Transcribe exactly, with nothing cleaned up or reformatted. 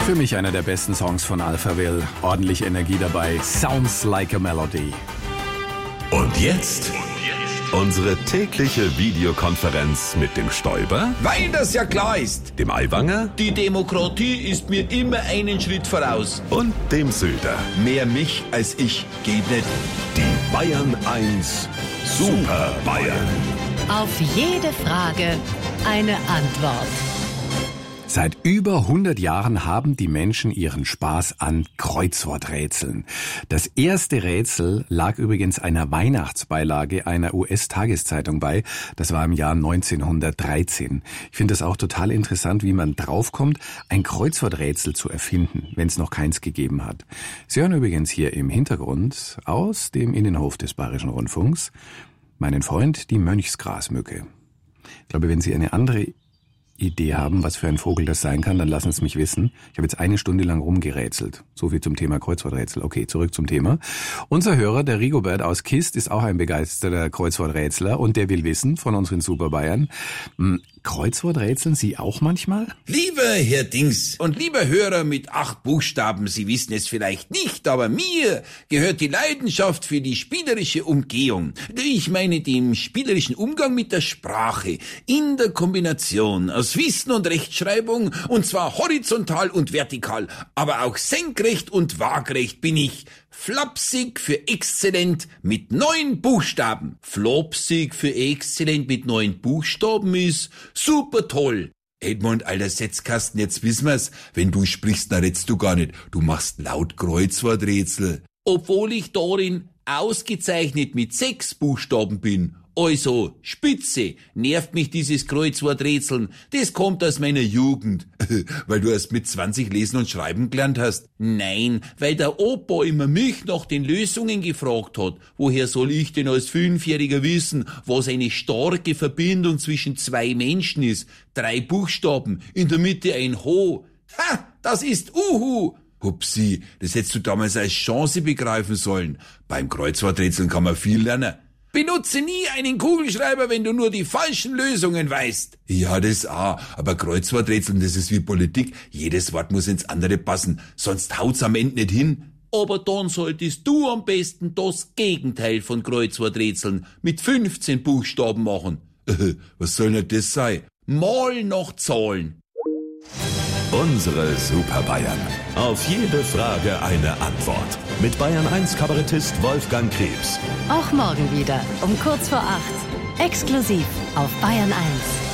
Für mich einer der besten Songs von Alphaville. Ordentlich Energie dabei. Sounds like a melody. Und jetzt unsere tägliche Videokonferenz mit dem Stoiber, Weil das ja klar ist. dem Aiwanger Die Demokratie ist mir immer einen Schritt voraus. und dem Söder. Mehr mich als ich geht nicht. Die Bayern eins Super Bayern. Auf jede Frage eine Antwort. Seit über hundert Jahren haben die Menschen ihren Spaß an Kreuzworträtseln. Das erste Rätsel lag übrigens einer Weihnachtsbeilage einer U S-Tageszeitung bei. Das war im Jahr neunzehnhundertdreizehn. Ich finde es auch total interessant, wie man draufkommt, ein Kreuzworträtsel zu erfinden, wenn es noch keins gegeben hat. Sie hören übrigens hier im Hintergrund aus dem Innenhof des Bayerischen Rundfunks meinen Freund, die Mönchsgrasmücke. Ich glaube, wenn Sie eine andere Idee haben, was für ein Vogel das sein kann, dann lassen Sie es mich wissen. Ich habe jetzt eine Stunde lang rumgerätselt. So viel zum Thema Kreuzworträtsel. Okay, zurück zum Thema. Unser Hörer, der Rigobert aus Kist, ist auch ein begeisterter Kreuzworträtsler und der will wissen von unseren Super Bayern. Kreuzworträtseln Sie auch manchmal? Lieber Herr Dings und lieber Hörer mit acht Buchstaben, Sie wissen es vielleicht nicht, aber mir gehört die Leidenschaft für die spielerische Umgehung. Ich meine den spielerischen Umgang mit der Sprache in der Kombination aus Wissen und Rechtschreibung, und zwar horizontal und vertikal, aber auch senkrecht und waagrecht bin ich. Flapsig für exzellent mit neun Buchstaben. Flopsig für exzellent mit neun Buchstaben ist super toll. Edmund, alter Setzkasten, jetzt wissen wir's. Wenn du sprichst, dann redst du gar nicht. Du machst laut Kreuzworträtsel. Obwohl ich darin ausgezeichnet mit sechs Buchstaben bin. Also, spitze, nervt mich dieses Kreuzworträtseln. Das kommt aus meiner Jugend. Weil du erst mit zwanzig lesen und schreiben gelernt hast? Nein, weil der Opa immer mich nach den Lösungen gefragt hat. Woher soll ich denn als Fünfjähriger wissen, was eine starke Verbindung zwischen zwei Menschen ist? Drei Buchstaben, in der Mitte ein Ho. Ha, das ist Uhu. Hupsi, das hättest du damals als Chance begreifen sollen. Beim Kreuzworträtseln kann man viel lernen. Benutze nie einen Kugelschreiber, wenn du nur die falschen Lösungen weißt. Ja, das auch. Aber Kreuzworträtseln, das ist wie Politik. Jedes Wort muss ins andere passen, sonst haut's am Ende nicht hin. Aber dann solltest du am besten das Gegenteil von Kreuzworträtseln mit fünfzehn Buchstaben machen. Was soll denn das sein? Mal nach Zahlen. Unsere Super Bayern. Auf jede Frage eine Antwort. Mit Bayern eins Kabarettist Wolfgang Krebs. Auch morgen wieder um kurz vor acht. Exklusiv auf Bayern eins.